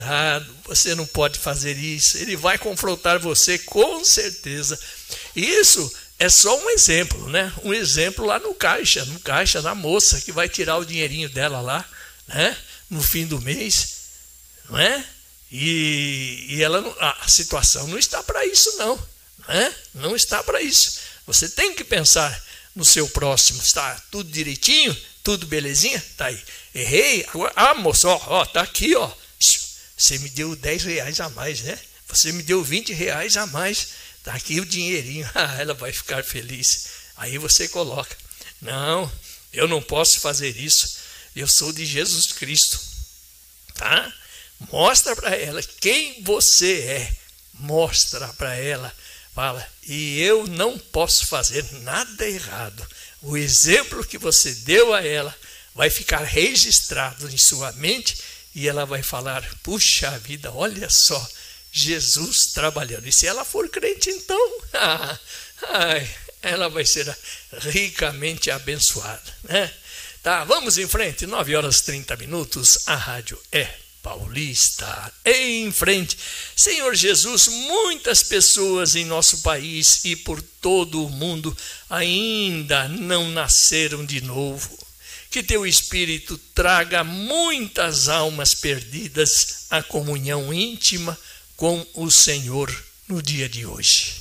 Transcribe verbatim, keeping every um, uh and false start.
você não pode fazer isso. Ele vai confrontar você com certeza. Isso é só um exemplo, né? Um exemplo lá no caixa, no caixa da moça que vai tirar o dinheirinho dela lá, né? No fim do mês, não é? E, e ela não, a situação não está para isso não, né? Não está para isso. Você tem que pensar no seu próximo. Está tudo direitinho, tudo belezinha? Tá aí. Errei. Agora, ah, moça, ó, ó, tá aqui, ó. Você me deu dez reais a mais, né? Você me deu vinte reais a mais. Tá aqui o dinheirinho. Ah, ela vai ficar feliz. Aí você coloca. Não, eu não posso fazer isso. Eu sou de Jesus Cristo. Tá? Mostra para ela quem você é. Mostra para ela. Fala, e eu não posso fazer nada errado. O exemplo que você deu a ela vai ficar registrado em sua mente e ela vai falar, puxa vida, olha só, Jesus trabalhando. E se ela for crente, então, ah, ai, ela vai ser ricamente abençoada, né? Tá, vamos em frente, nove horas e trinta minutos, a rádio é Paulista. Em frente, Senhor Jesus, muitas pessoas em nosso país e por todo o mundo ainda não nasceram de novo. Que teu Espírito traga muitas almas perdidas à comunhão íntima com o Senhor no dia de hoje.